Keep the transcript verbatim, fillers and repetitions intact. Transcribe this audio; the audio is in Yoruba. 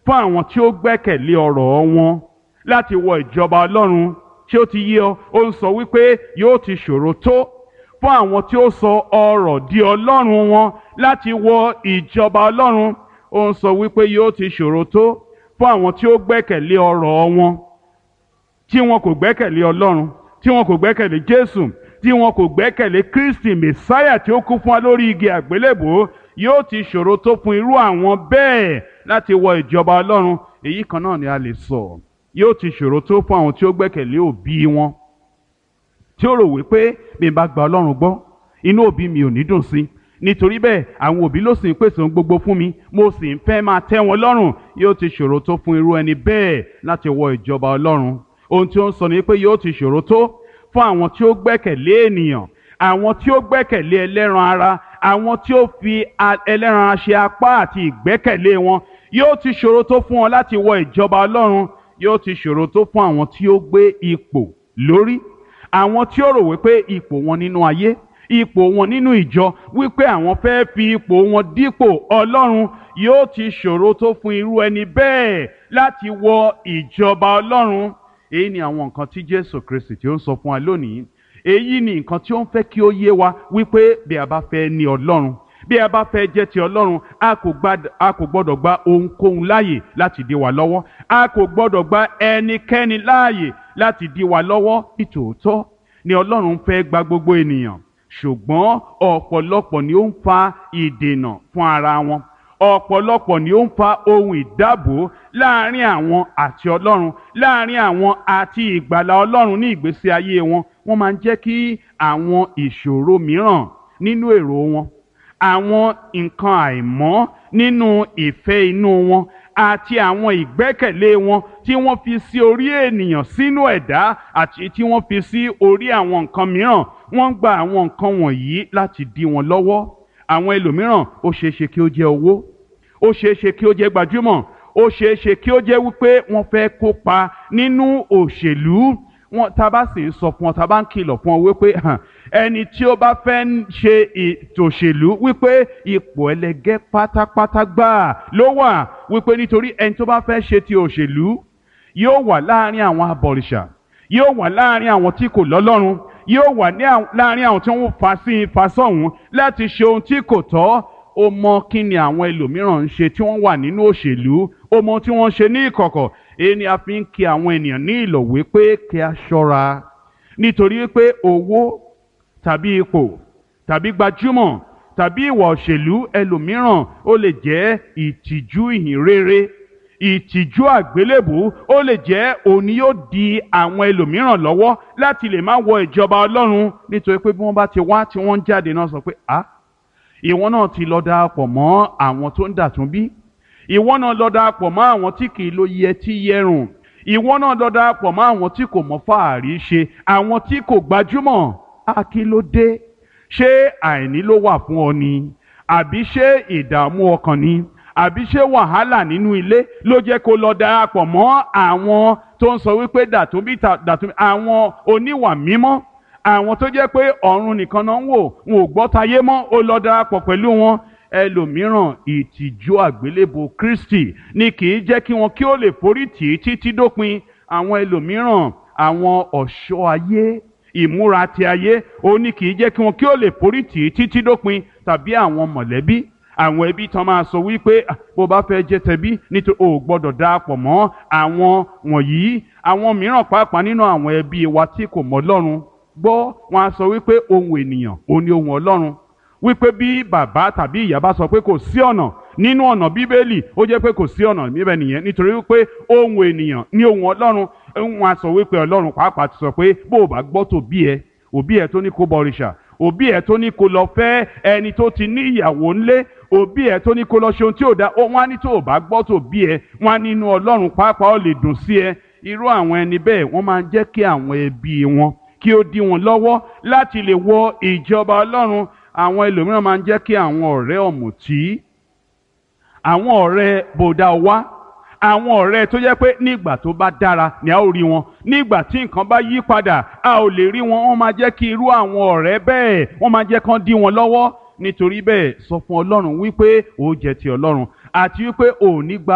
fún àwọn tí ó gbẹ́kẹ̀lé ọ̀rọ̀ wọn láti wọ ìjọba Ọlọ́run. Ṣé ó ti yé ọ? Ó ń sọ wípé yóò ti ṣòro tó fún àwọn tí ó sọ ọrọ̀ di ọlọ́run wọn láti wọ ìjọba Ọlọ́run. Ó ń sọ wípé yóò ti ṣòro tó fún àwọn tí ó gbẹ́kẹ̀lé ọrọ̀ wọn, tí wọn kò gbẹ́kẹ̀lé Ọlọ́run, tí wọn kò gbẹ́kẹ̀lé Jésù, tí wọn kò gbẹ́kẹ̀lé Kristi Mèsáyà tí ó kú fún wa lórí igi àgbélébùú. Yóò ti ṣòro tó fún irú àwọn bẹ́ẹ̀ láti wọ ìjọba Ọlọ́run. Èyí kan náà ni a lè sọ. Yóò ti ṣòro tó fún àwọn tí ó gbẹ́kẹ̀lé òbí wọn, tí ó rò wípé bí n bá gba Ọlọ́run gbọ́, inú òbí mi ò ní dùn sí, nítorí bẹ́ẹ̀ àwọn òbí ló sì ń pèsè ohun gbogbo fún mi, mo sì ń fẹ́ máa tẹ́ wọn lọ́rùn. Yóò ti ṣòro tó fún irú ẹni bẹ́ẹ̀ láti wọ ìjọba Ọlọ́run. Ohun tí ó ń sọ ni pé yóò ti ṣòro tó fún àwọn tí ó gbẹ́kẹ̀lé ènìyàn, àwọn tí ó gbẹ́kẹ̀lé ẹlẹ́ran ara, àwọn tí ó fi ẹlẹ́ran ara ṣe apá àti ìgbẹ́kẹ̀lé wọn. Yóò ti ṣòro tó fún wọn láti wọ ìjọba Ọlọ́run. Yóò ti ṣòro tó fún àwọn tí ó gbé ipò lórí, àwọn tí ó rò wípé ipò wọn nínú ayé, ipò wọn nínú ìjọ, wípé àwọn fẹ́ fi ipò wọn dípò Ọlọ́run. Yóò ti ṣòro tó fún irú ẹni bẹ́ẹ̀ láti wọ ìjọba Ọlọ́run. Èyí ni àwọn nǹkan tí Jésù Kristi tí ó ń sọ fún wa lónìí. Èyí ni nǹkan tí ó ń fẹ́ kí ó yé wa wípé bí a bá fẹ́ ní Ọlọ́run, bí a bá fẹ́ jẹ́ ti Ọlọ́run, a kò gbà- a kò gbọ́dọ̀ gba ohunkóhun láàyè láti dí wa lọ́wọ́. A kò gbọ́dọ̀ gba ẹnikẹ́ni láàyè láti dí wa lọ́wọ́. Nítòótọ́ ni Ọlọ́run fẹ́ gba gbogbo ènìyàn, ṣùgbọ́n ọ̀pọ̀lọpọ̀ ni ó ń fa ìdènà fún ara wọn. Ọ̀pọ̀lọpọ̀ ni ó ń fa ohun ìdábò láàrin àwọn àti Ọlọ́run, láàrin àwọn àti ìgbàlà Ọlọ́run ní ìgbésí ayé wọn. Wọ́n máa ń jẹ́ kí àwọn ìṣòro mìíràn nínú èrò wọn, àwọn nǹkan àìmọ́ nínú ìfẹ́ inú wọn, àti àwọn ìgbẹ́kẹ̀lé wọn tí wọ́n fi sí orí ènìyàn sínú ẹ̀dá àti tí wọ́n fi sí orí àwọn nǹkan mìíràn. Wọ́n gba àwọn nǹkan wọ̀nyí láti dí wọn lọ́wọ́. Àwọn ẹlòmíràn ó ṣeé ṣe kí ó jẹ́ owó, ó ṣeé ṣe kí ó jẹ́ gbajúmọ̀, ó ṣeé ṣe kí ó jẹ́ wípé wọ́n fẹ́ kópa nínú òṣèlú. Wọ́n tá bá sì ń sọ fún ọ, tá bá ń kìlọ̀ fún ọ wípé hàn, ẹni tí ó bá fẹ́ ń ṣe ètò òṣèlú wípé ipò ẹlẹgẹ́ pátápátá gbáà ló wà, wípé nítorí ẹni tó bá fẹ́ ṣe ti òṣèlú yóò wà láàrin àwọn abọ̀rìṣà, yóò wà láàrin àwọn tí kò lọ́lọ́run, yóò wà ní àwọn- láàrin àwọn tí wọ́n fà sí fà sọ́hùn láti ṣe ohun tí kò tọ́. Ó mọ kí ni àwọn ẹlòmíràn ń ṣe tí wọ́n wà nínú òṣèlú, ó mọ tí wọ́n ń ṣe ní ìkọ̀kọ̀. Èyí ni a fi ń kí àwọn ènìyàn ní ìlọ̀ wípé kí a ṣọ́ra, nítorí wípé owó tàbí ipò tàbí gbajúmọ̀ tàbí ìwà òṣèlú ẹlòmíràn ó lè jẹ́ ìtìjú ìhìnrere, ìtìjú àgbélébùú. Ó lè jẹ́ òní yóò di àwọn ẹlòmíràn lọ́wọ́ láti lè má wọ ìjọba Ọlọ́run, nítorí pé bí wọ́n bá ti wá tí wọ́n ń jáde náà sọ pé ah ìwọ náà ti lọ darapọ̀ mọ́ àwọn tó ń dàtún bí, ìwọ náà lọ darapọ̀ mọ́ àwọn tí kì í lo yẹtí yẹrùn, ìwọ náà lọ darapọ̀ mọ́ àwọn tí kò mọ fàárí ṣe, àwọn tí kò gbajúmọ̀. A kí ló dé? Ṣé àìní ló wà fún ọ ni? Àbí ṣé ìdààmú ọkàn ni? Àbí ṣé wàhálà nínú ilé ló jẹ́ kó lọ darapọ̀ mọ́ àwọn tó ń sọ wípé dàtún bí dàtún, àwọn oníwà mímọ́, àwọn tó jẹ́ pé ọ̀run nìkan náà ń wò, wọn ò gbọ́ tayé mọ́, ó lọ darapọ̀ pẹ̀lú wọn? Ẹlòmíràn ìtìjú àgbélébùú Kristi ni kì í jẹ́ kí wọn kí ó lè forí tì í títí dópin. Àwọn ẹlòmíràn àwọn ọ̀ṣọ́ ayé, ìmúra ti ayé, ó ní kì í jẹ́ kí wọn kí ó lè forí tì í títí dópin. Tàbí àwọn mọ̀lẹ́bí, àwọn ẹbí tán máa sọ wípé "Ah, bó bá fẹ́ jẹ́ tẹbí nítorí o ò gbọ́dọ̀ darapọ̀ mọ́ àwọn wọ̀nyí." Àwọn mìíràn pàápàá nínú àwọn ẹbí wa tí kò mọ Ọlọ́run gbọ́, wọn á sọ wípé ohun ènìyàn ò ní ohun Ọlọ́run, wípé bí bàbá tàbí ìyá bá sọ pé kò sí ọ̀nà nínú ọ̀nà Bíbélì, ó jẹ́ pé kò sí ọ̀nà níbẹ̀ nìyẹn, nítorí wípé ohun ènìyàn ní ohun Ọlọ́run. Wọn á sọ wípé Ọlọ́run pàápàá ti sọ pé bó o bá gbọ́ tòbí ẹ, òbí ẹ tó ní kó bọrìṣà, òbí ẹ tó ní kó lọ fẹ́ ẹni tó ti ní ìyàwó ńlé, òbí ẹ tó ní kó lọ ṣe ohun tí ò dá, wọn á ní tó o bá gbọ́ tòbí ẹ, wọn á nínú Ọlọ́run pàápàá ó lè dùn sí ẹ. Irú àwọn ẹni bẹ́ẹ̀ wọ́n máa ń jẹ́ kí àwọn ẹbí wọn kí ó dí wọn lọ́wọ́ láti lè wọ ìjọba Ọlọ́run. Àwọn ẹlòmíràn máa ń jẹ́ kí àwọn ọ̀rẹ́ ọ̀mùtí, àwọn ọ̀rẹ́ bòdà wá, àwọn ọ̀rẹ́ tó jẹ́ pé nígbà tó bá dára ni a ó rí wọn, nígbà tí nǹkan bá yí padà a ò lè rí wọn. Wọ́n máa jẹ́ kí irú àwọn ọ̀rẹ́ bẹ́ẹ̀ wọ́n máa jẹ́ kán dí wọn lọ́wọ́. Nítorí bẹ́ẹ̀ sọ fún Ọlọ́run wípé ó jẹ́ ti Ọlọ́run àti wípé ò ní gba